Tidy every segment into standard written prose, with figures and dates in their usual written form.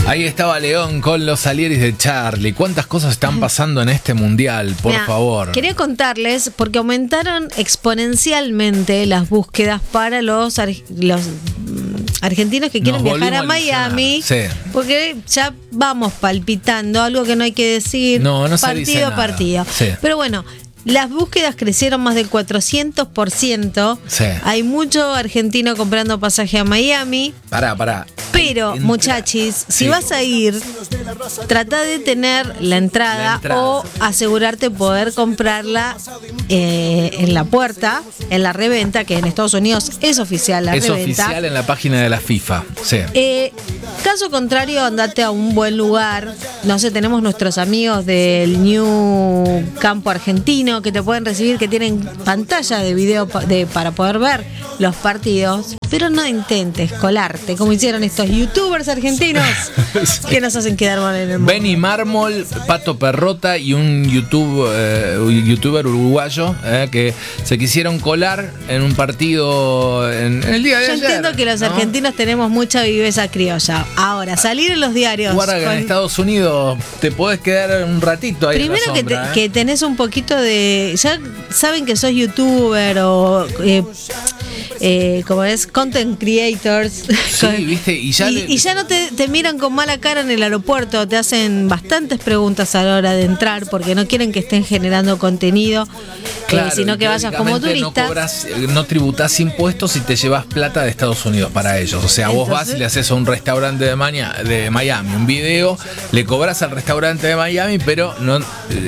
Ahí estaba León con los Salieris de Charlie. ¿Cuántas cosas están pasando en este mundial? Por favor. Quería contarles, porque aumentaron exponencialmente las búsquedas para los argentinos que quieren viajar a Miami. Sí. Porque ya vamos palpitando, algo que no hay que decir, no se partido dice a partido. Sí. Pero bueno, las búsquedas crecieron más del 400%. Sí. Hay mucho argentino comprando pasaje a Miami. Pará. Pero, muchachis, si vas a ir, trata de tener la entrada o asegurarte poder comprarla en la puerta, en la reventa, que en Estados Unidos es oficial la reventa. Es oficial en la página de la FIFA, sí. Caso contrario, andate a un buen lugar. No sé, tenemos nuestros amigos del New Campo Argentino que te pueden recibir, que tienen pantalla de video para poder ver los partidos. Pero no intentes colarte, como hicieron estos youtubers argentinos que nos hacen quedar mal en el mundo. Benny Mármol, Pato Perrota y un youtuber uruguayo que se quisieron colar en un partido en el día de ayer. Yo entiendo que los argentinos tenemos mucha viveza criolla. Ahora, salir en los diarios. Guarda que en Estados Unidos te podés quedar un ratito ahí. Primero en la sombra, que tenés un poquito de. Ya saben que sos youtuber o. Como es, content creators. Sí, viste, y ya no te miran con mala cara en el aeropuerto, te hacen bastantes preguntas a la hora de entrar porque no quieren que estén generando contenido, claro, sino que vayas como turista. No tributás impuestos y te llevas plata de Estados Unidos para ellos. O sea, vos vas y le haces a un restaurante de Miami un video, le cobras al restaurante de Miami, pero no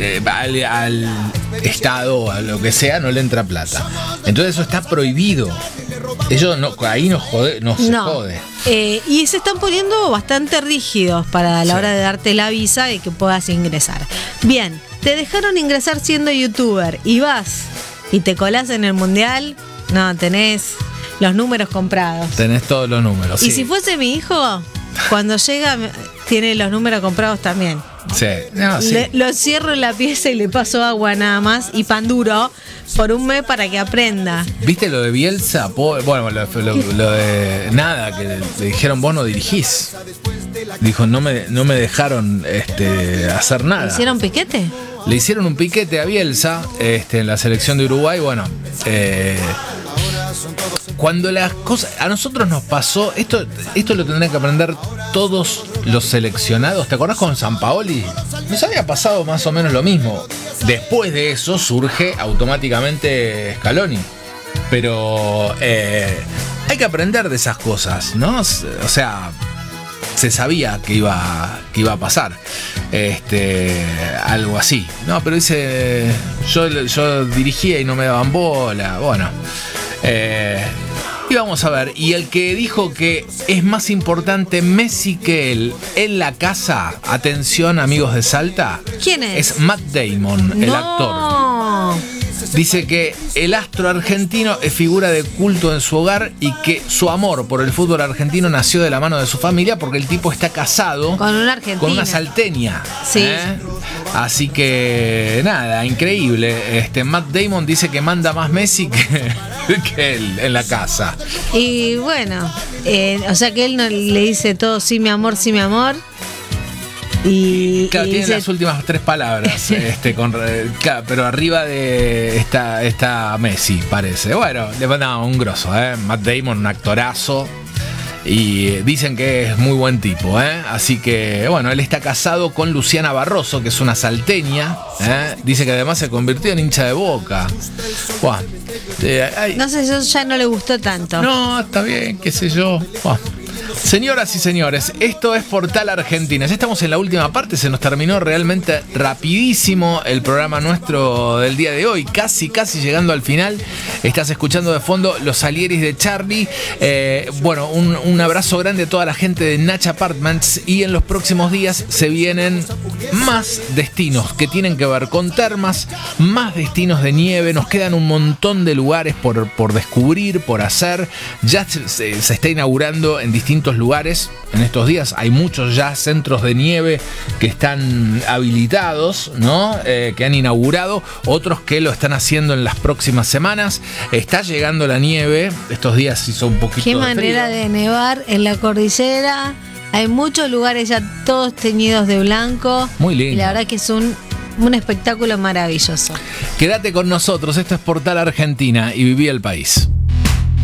al Estado, a lo que sea, no le entra plata. Entonces eso está prohibido. Ellos ahí nos jode. Y se están poniendo bastante rígidos para la hora de darte la visa y que puedas ingresar. Bien, te dejaron ingresar siendo youtuber y vas y te colás en el mundial. No, tenés los números comprados. Tenés todos los números. Y si fuese mi hijo, cuando llega tiene los números comprados también. Sí. Lo cierro en la pieza y le paso agua nada más y pan duro por un mes para que aprenda. ¿Viste lo de Bielsa? Bueno, lo de nada, que le dijeron vos no dirigís. Dijo, no me dejaron hacer nada. ¿Le hicieron piquete? Le hicieron un piquete a Bielsa en la selección de Uruguay. Bueno, cuando las cosas a nosotros nos pasó, esto lo tendrían que aprender todos los seleccionados. ¿Te acordás con Sampaoli? Nos había pasado más o menos lo mismo. Después de eso surge automáticamente Scaloni. Pero hay que aprender de esas cosas, ¿no? O sea, se sabía que iba a pasar algo así. No, pero dice, yo dirigía y no me daban bola. Bueno, y vamos a ver, y el que dijo que es más importante Messi que él en la casa, atención amigos de Salta. ¿Quién es? Es Matt Damon, el actor. Dice que el astro argentino es figura de culto en su hogar y que su amor por el fútbol argentino nació de la mano de su familia porque el tipo está casado con una argentina, con una salteña. Sí. Así que nada, increíble. Matt Damon dice que manda más Messi que él en la casa. Y bueno, o sea que él no le dice todo sí mi amor, sí mi amor. Y tiene dice, las últimas 3 palabras, pero arriba de está Messi, parece. Bueno, le mandaba un grosso, Matt Damon, un actorazo. Y dicen que es muy buen tipo, así que bueno, él está casado con Luciana Barroso, que es una salteña, dice que además se convirtió en hincha de Boca. Buah, no sé, eso ya no le gustó tanto. No, está bien, qué sé yo. Buah. Señoras y señores, esto es Portal Argentina. Ya estamos en la última parte, se nos terminó realmente rapidísimo el programa nuestro del día de hoy, casi llegando al final. Estás escuchando de fondo Los Salieris de Charlie. Bueno, un abrazo grande a toda la gente de Natch Apartments, y en los próximos días se vienen más destinos que tienen que ver con termas, más destinos de nieve. Nos quedan un montón de lugares por descubrir, por hacer. Ya se está inaugurando en distintos lugares. En estos días hay muchos ya centros de nieve que están habilitados, ¿no? Que han inaugurado, otros que lo están haciendo en las próximas semanas. Está llegando la nieve, estos días hizo un poquito de frío. Qué manera de nevar en la cordillera Hay muchos lugares ya todos teñidos de blanco. Muy lindo. Y la verdad que es un espectáculo maravilloso. Quédate con nosotros, esto es Portal Argentina y viví el país.